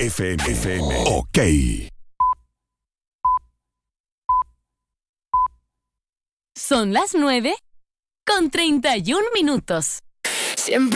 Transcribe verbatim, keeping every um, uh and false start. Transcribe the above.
F M. F M. Ok. Son las nueve con treinta y un minutos. Siempre